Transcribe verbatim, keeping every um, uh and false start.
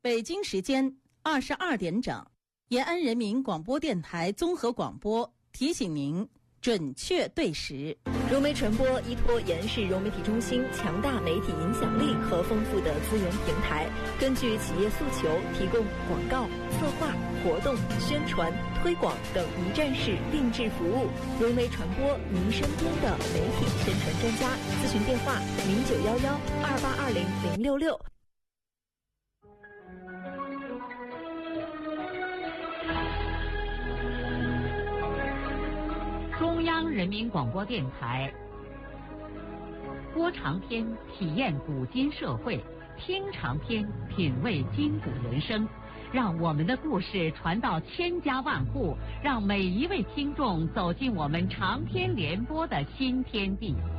北京时间二十二点整，延安人民广播电台综合广播提醒您准确对时。 融媒传播依托延安市融媒体中心强大媒体影响力和丰富的资源平台，根据企业诉求，提供广告、策划、活动、宣传、推广等一站式定制服务。融媒传播，您身边的媒体宣传专家。咨询电话：零九幺幺二八二零零六六。 中央人民广播电台，播长篇体验古今社会，听长篇品味今古人生，让我们的故事传到千家万户，让每一位听众走进我们长篇联播的新天地。